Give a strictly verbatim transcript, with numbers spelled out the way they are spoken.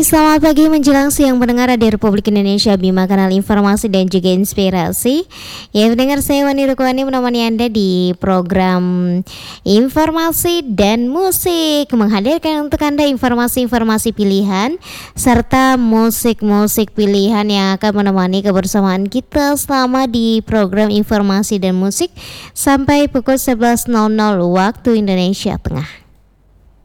selamat pagi menjelang siang pendengar Radio Republik Indonesia Bima, kanal informasi dan juga inspirasi. Ya pendengar, saya Wani Rukwani menemani Anda di program informasi dan musik, menghadirkan untuk Anda informasi-informasi pilihan serta musik-musik pilihan yang akan menemani kebersamaan kita selama di program informasi dan musik sampai pukul sebelas waktu Indonesia Tengah.